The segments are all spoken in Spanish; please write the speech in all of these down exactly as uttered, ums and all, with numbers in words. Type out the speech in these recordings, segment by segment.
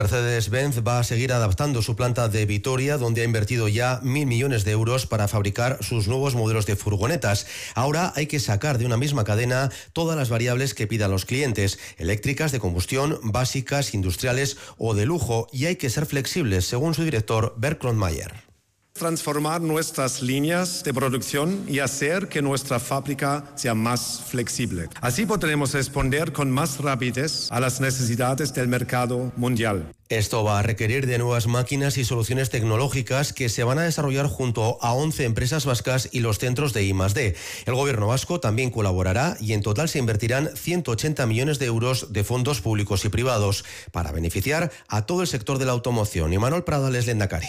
Mercedes-Benz va a seguir adaptando su planta de Vitoria, donde ha invertido ya mil millones de euros para fabricar sus nuevos modelos de furgonetas. Ahora hay que sacar de una misma cadena todas las variables que pidan los clientes, eléctricas, de combustión, básicas, industriales o de lujo, y hay que ser flexibles, según su director Bert Kronmayer. Transformar nuestras líneas de producción y hacer que nuestra fábrica sea más flexible. Así podremos responder con más rapidez a las necesidades del mercado mundial. Esto va a requerir de nuevas máquinas y soluciones tecnológicas que se van a desarrollar junto a once empresas vascas y los centros de I más D. El gobierno vasco también colaborará y en total se invertirán ciento ochenta millones de euros de fondos públicos y privados para beneficiar a todo el sector de la automoción. Imanol Pradales, Lehendakari.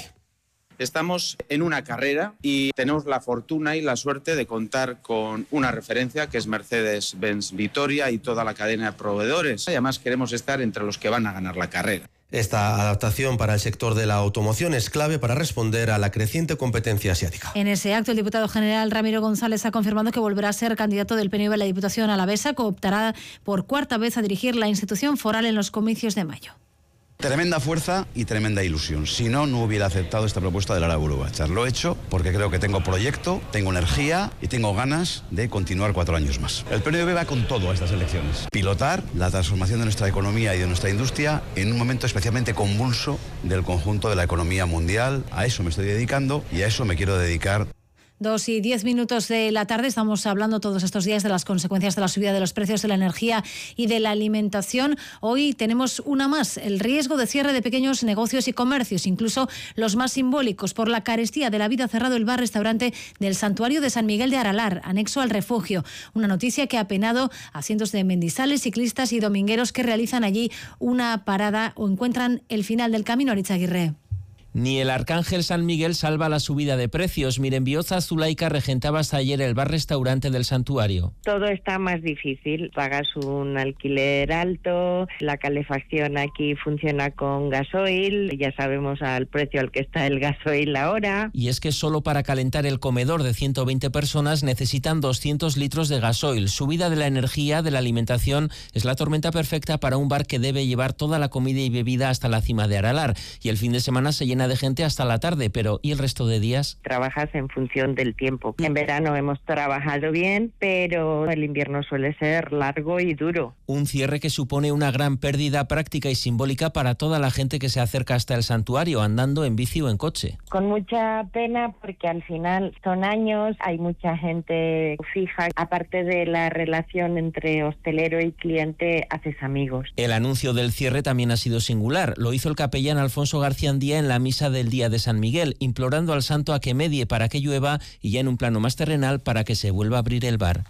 Estamos en una carrera y tenemos la fortuna y la suerte de contar con una referencia que es Mercedes-Benz Vitoria y toda la cadena de proveedores. Además, queremos estar entre los que van a ganar la carrera. Esta adaptación para el sector de la automoción es clave para responder a la creciente competencia asiática. En ese acto, el diputado general Ramiro González ha confirmado que volverá a ser candidato del P N V a la Diputación alavesa, que optará por cuarta vez a dirigir la institución foral en los comicios de mayo. Tremenda fuerza y tremenda ilusión. Si no, no hubiera aceptado esta propuesta de Lara Gurubachar. Lo he hecho porque creo que tengo proyecto, tengo energía y tengo ganas de continuar cuatro años más. El P N V va con todo a estas elecciones. Pilotar la transformación de nuestra economía y de nuestra industria en un momento especialmente convulso del conjunto de la economía mundial. A eso me estoy dedicando y a eso me quiero dedicar. Dos y diez minutos de la tarde, estamos hablando todos estos días de las consecuencias de la subida de los precios de la energía y de la alimentación. Hoy tenemos una más, el riesgo de cierre de pequeños negocios y comercios, incluso los más simbólicos. Por la carestía de la vida, ha cerrado el bar-restaurante del Santuario de San Miguel de Aralar, anexo al refugio. Una noticia que ha penado a cientos de mendizales, ciclistas y domingueros que realizan allí una parada o encuentran el final del camino. Aritz Aguirre. Ni el Arcángel San Miguel salva la subida de precios. Miren, Bioza Zulaika regentaba hasta ayer el bar-restaurante del santuario. Todo está más difícil. Pagas un alquiler alto, la calefacción aquí funciona con gasoil, ya sabemos al precio al que está el gasoil ahora. Y es que solo para calentar el comedor de ciento veinte personas necesitan doscientos litros de gasoil. Subida de la energía, de la alimentación, es la tormenta perfecta para un bar que debe llevar toda la comida y bebida hasta la cima de Aralar. Y el fin de semana se llena de gente hasta la tarde, pero ¿y el resto de días? Trabajas en función del tiempo. En verano hemos trabajado bien, pero el invierno suele ser largo y duro. Un cierre que supone una gran pérdida práctica y simbólica para toda la gente que se acerca hasta el santuario, andando en bici o en coche. Con mucha pena, porque al final son años, hay mucha gente fija. Aparte de la relación entre hostelero y cliente, haces amigos. El anuncio del cierre también ha sido singular. Lo hizo el capellán Alfonso García Andía en la misa del día de San Miguel, implorando al santo a que medie para que llueva y ya en un plano más terrenal para que se vuelva a abrir el bar.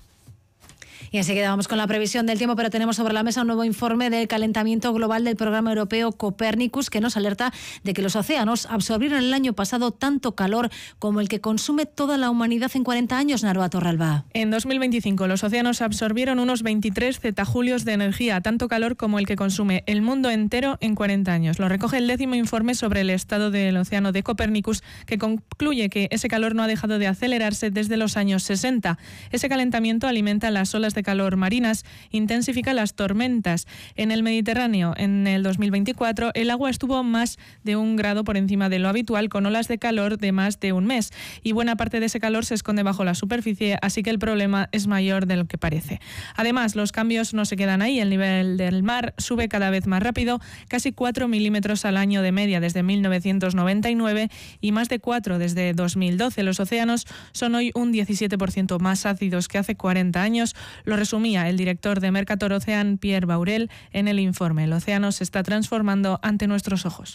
Y enseguida vamos con la previsión del tiempo, pero tenemos sobre la mesa un nuevo informe del calentamiento global del programa europeo Copernicus, que nos alerta de que los océanos absorbieron el año pasado tanto calor como el que consume toda la humanidad en cuarenta años. Naroa Torralba. En dos mil veinticinco los océanos absorbieron unos veintitrés zetajulios de energía, tanto calor como el que consume el mundo entero en cuarenta años. Lo recoge el décimo informe sobre el estado del océano de Copernicus, que concluye que ese calor no ha dejado de acelerarse desde los años sesenta. Ese calentamiento alimenta las olas de calor marinas, intensifica las tormentas. En el Mediterráneo, en el dos mil veinticuatro, el agua estuvo más de un grado por encima de lo habitual, con olas de calor de más de un mes. Y buena parte de ese calor se esconde bajo la superficie, así que el problema es mayor de lo que parece. Además, los cambios no se quedan ahí. El nivel del mar sube cada vez más rápido, casi cuatro milímetros al año de media desde mil novecientos noventa y nueve y más de cuatro desde dos mil doce. Los océanos son hoy un diecisiete por ciento más ácidos que hace cuarenta años. Lo resumía el director de Mercator Ocean, Pierre Baurel, en el informe. El océano se está transformando ante nuestros ojos.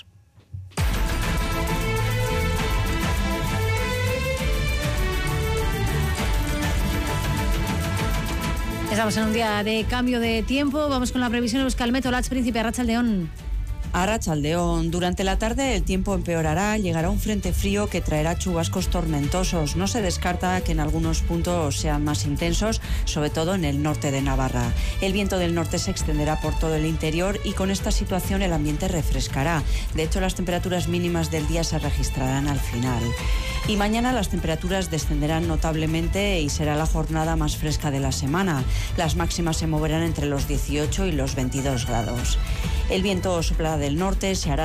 Estamos en un día de cambio de tiempo. Vamos con la previsión de Euskalmet. Olatz Príncipe, Arratsaldeon. Arratsaldeon. Durante la tarde el tiempo empeorará, llegará un frente frío que traerá chubascos tormentosos. No se descarta que en algunos puntos sean más intensos, sobre todo en el norte de Navarra. El viento del norte se extenderá por todo el interior y con esta situación el ambiente refrescará. De hecho, las temperaturas mínimas del día se registrarán al final. Y mañana las temperaturas descenderán notablemente y será la jornada más fresca de la semana. Las máximas se moverán entre los dieciocho y los veintidós grados. El viento soplará del norte, se hará